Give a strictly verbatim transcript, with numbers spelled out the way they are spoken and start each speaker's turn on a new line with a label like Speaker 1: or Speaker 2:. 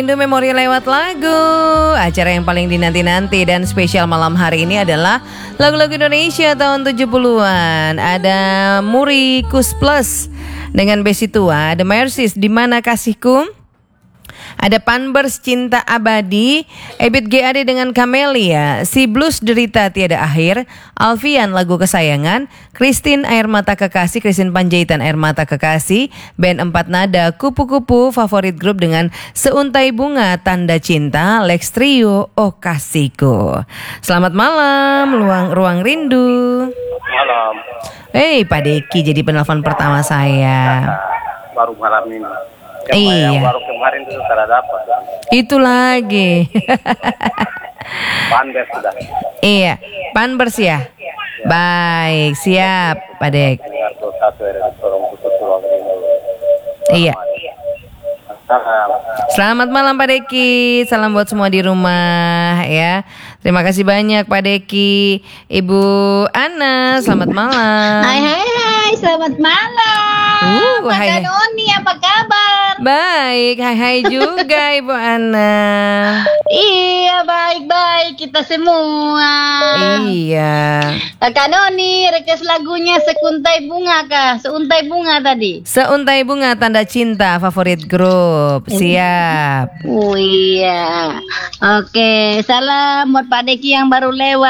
Speaker 1: Indo Memori lewat lagu, acara yang paling dinanti-nanti dan spesial malam hari ini adalah lagu-lagu Indonesia tahun tujuh puluhan. Ada Murikus Plus dengan Besi Tua, ada Mercies Di Mana Kasihku, ada Panbers Cinta Abadi, Ebit G A D dengan Camelia, Si Blues Derita Tiada Akhir, Alfian Lagu Kesayangan, Christine Air Mata Kekasih, Christine Panjaitan Air Mata Kekasih, Band Empat Nada, Kupu-Kupu, Favorit Grup dengan Seuntai Bunga Tanda Cinta, Lex Trio, Oh Kasihku. Selamat malam, Ruang, Ruang Rindu.
Speaker 2: Malam.
Speaker 1: Hei Pak Deki jadi penelpon pertama saya.
Speaker 2: Baru malam ini. Yang
Speaker 1: Iya.
Speaker 2: Yang baru kemarin itu sudah dapat.
Speaker 1: Itu lagi.
Speaker 2: Pandes sudah.
Speaker 1: Iya, Panbers ya. Baik, siap, Pak Dek. Iya. Selamat malam Pak Deki. Salam buat semua di rumah ya. Terima kasih banyak Pak Deki. Ibu Ana, selamat malam.
Speaker 3: Hai hai hai, selamat malam.
Speaker 1: Uh,
Speaker 3: Pak
Speaker 1: hai.
Speaker 3: Noni, apa kabar?
Speaker 1: Baik, hai hai juga Ibu Ana.
Speaker 3: Iya, baik-baik kita semua.
Speaker 1: Iya.
Speaker 3: Kakak Noni, request lagunya Sekuntai Bunga kah? Seuntai Bunga tadi.
Speaker 1: Seuntai Bunga Tanda Cinta, Favorit Grup. Siap.
Speaker 3: Oh iya. Oke, salam buat Pak Deki yang baru lewat.